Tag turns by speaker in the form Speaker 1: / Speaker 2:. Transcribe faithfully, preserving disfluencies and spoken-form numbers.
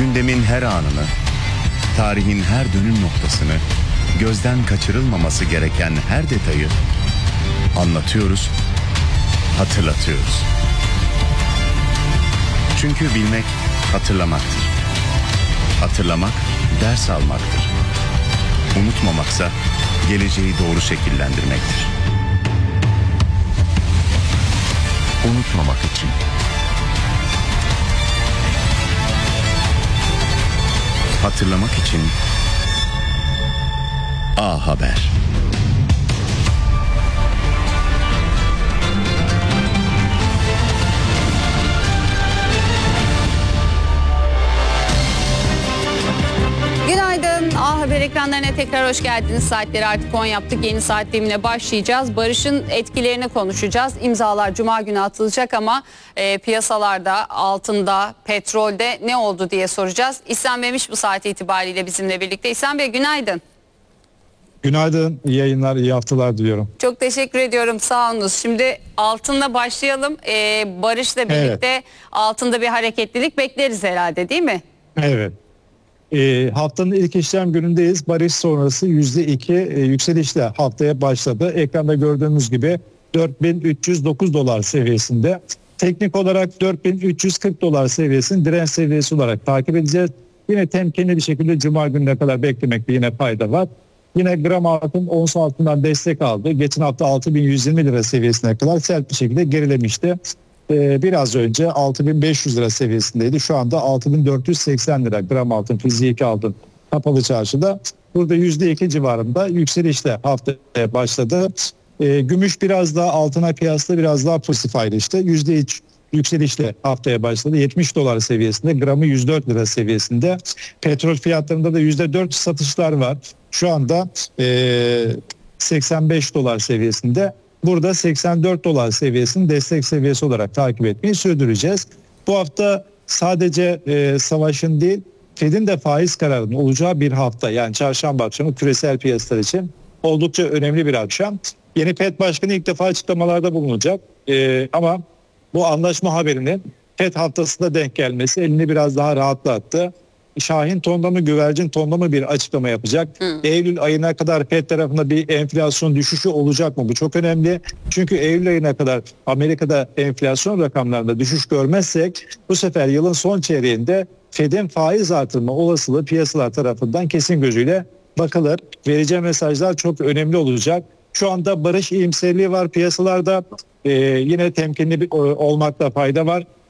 Speaker 1: Gündemin her anını, tarihin her dönüm noktasını, gözden kaçırılmaması gereken her detayı anlatıyoruz, hatırlatıyoruz. Çünkü bilmek hatırlamaktır. Hatırlamak ders almaktır. Unutmamaksa geleceği doğru şekillendirmektir. Unutmamak için. Hatırlamak için A Haber.
Speaker 2: Günaydın. A Haber ekranlarına tekrar hoş geldiniz. Saatleri artık on yaptık. Yeni saat dilimine başlayacağız. Barış'ın etkilerini konuşacağız. İmzalar Cuma günü atılacak ama e, piyasalarda, altında, petrolde ne oldu diye soracağız. İhsan Bey'miş bu saat itibariyle bizimle birlikte. İhsan Bey günaydın.
Speaker 3: Günaydın, iyi yayınlar, iyi haftalar diliyorum.
Speaker 2: Çok teşekkür ediyorum, sağ olunuz. Şimdi altınla başlayalım. E, Barış'la birlikte evet. Altında bir hareketlilik bekleriz herhalde, değil mi?
Speaker 3: Evet. E, haftanın ilk işlem günündeyiz. Barış sonrası yüzde iki e, yükselişle haftaya başladı. Ekranda gördüğümüz gibi dört bin üç yüz dokuz dolar seviyesinde. Teknik olarak dört bin üç yüz kırk dolar seviyesini direnç seviyesi olarak takip edeceğiz. Yine temkinli bir şekilde Cuma gününe kadar beklemekte yine fayda var. Yine gram altın ons altından destek aldı. Geçen hafta altı bin yüz yirmi lira seviyesine kadar sert bir şekilde gerilemişti. Ee, biraz önce altı bin beş yüz lira seviyesindeydi. Şu anda altı bin dört yüz seksen lira gram altın, fiziki altın kapalı çarşıda. Burada yüzde iki civarında yükselişle haftaya başladı. Ee, gümüş biraz daha altına kıyasla biraz daha pozitif ayrıştı. yüzde üç yükselişle haftaya başladı. yetmiş dolar seviyesinde, gramı yüz dört lira seviyesinde. Petrol fiyatlarında da yüzde dört satışlar var. Şu anda e, seksen beş dolar seviyesinde. Burada seksen dört dolar seviyesini destek seviyesi olarak takip etmeyi sürdüreceğiz. Bu hafta sadece e, savaşın değil, Fed'in de faiz kararının olacağı bir hafta. Yani çarşamba akşamı küresel piyasalar için oldukça önemli bir akşam. Yeni Fed Başkanı ilk defa açıklamalarda bulunacak. E, ama bu anlaşma haberinin Fed haftasında denk gelmesi elini biraz daha rahatlattı. Şahin tonda mı güvercin tonda mı bir açıklama yapacak. Hı. Eylül ayına kadar Fed tarafında bir enflasyon düşüşü olacak mı? Bu çok önemli. Çünkü Eylül ayına kadar Amerika'da enflasyon rakamlarında düşüş görmezsek bu sefer yılın son çeyreğinde Fed'in faiz artırma olasılığı piyasalar tarafından kesin gözüyle bakılır. Vereceği mesajlar çok önemli olacak. Şu anda barış iyimserliği var piyasalarda. Ee, yine temkinli bir, olmakta fayda var.